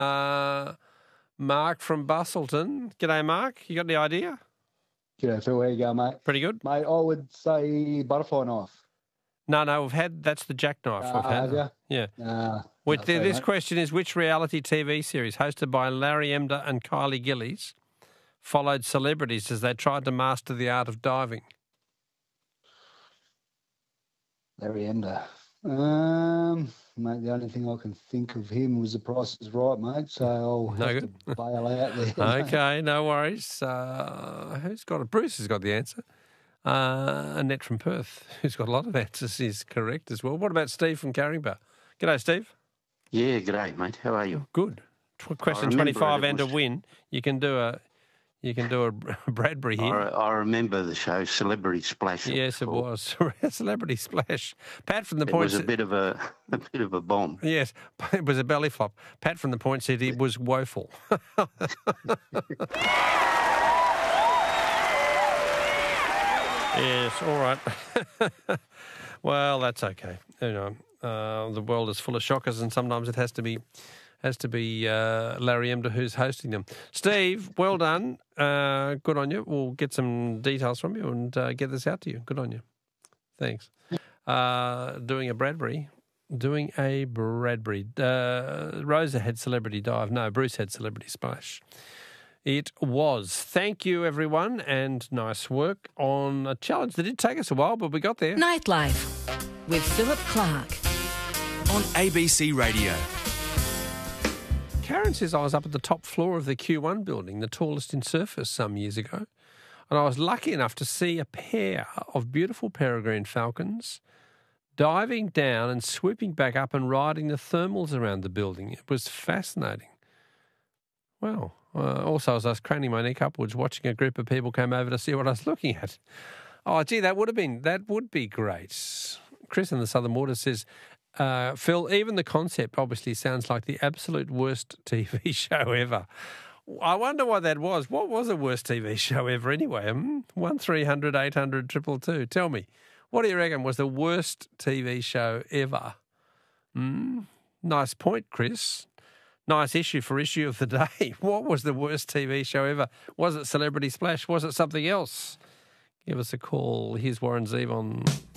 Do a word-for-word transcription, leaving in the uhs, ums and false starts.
Uh, Mark from Bustleton. G'day, Mark. You got any idea? G'day, Phil. How you going, mate? Pretty good. Mate, I would say butterfly knife. No, no, we've had, that's the jackknife Uh, we've had. have you? Yeah. Uh, Which, no, th- sorry, this mate. question is, which reality T V series hosted by Larry Emder and Kylie Gillies followed celebrities as they tried to master the art of diving? Larry Ender. Um, mate, the only thing I can think of him was The Price is Right, mate, so I'll No have good. to bail out there. mate. Okay, no worries. Uh, who's got it? Bruce has got the answer. Uh, Annette from Perth, who's got a lot of answers, is correct as well. What about Steve from Carringbar? G'day, Steve. Yeah, g'day, mate. How are you? Good. Tw- question remember twenty-five it, it and to was- win. You can do a you can do a Bradbury I, here. I remember the show Celebrity Splash. Yes, it before. was. Celebrity Splash. Pat from the It point was a said- bit of a a bit of a bomb. Yes, it was a belly flop. Pat from the point said it was woeful. Yes, all right. Well, that's okay. You know, uh, the world is full of shockers, and sometimes it has to be has to be uh, Larry Emder who's hosting them. Steve, well done. Uh, good on you. We'll get some details from you and uh, get this out to you. Good on you. Thanks. Uh, doing a Bradbury. Doing a Bradbury. Uh, Rosa had Celebrity Dive. No, Bruce had Celebrity Splash. It was. Thank you, everyone, and nice work on a challenge that did take us a while, but we got there. Nightlife with Philip Clark. On A B C Radio. Karen says I was up at the top floor of the Q one building, the tallest in Surfers, some years ago, and I was lucky enough to see a pair of beautiful peregrine falcons diving down and swooping back up and riding the thermals around the building. It was fascinating. Wow. Uh, also, as I was craning my neck upwards, watching a group of people come over to see what I was looking at. Oh, gee, that would have been, that would be great. Chris in the Southern Waters says, uh, Phil, even the concept obviously sounds like the absolute worst T V show ever. I wonder what that was. What was the worst T V show ever anyway? Um, one three hundred eight hundred two two two. Tell me, what do you reckon was the worst T V show ever? Mm, nice point, Chris. Nice issue for issue of the day. What was the worst T V show ever? Was it Celebrity Splash? Was it something else? Give us a call. Here's Warren Zeeb on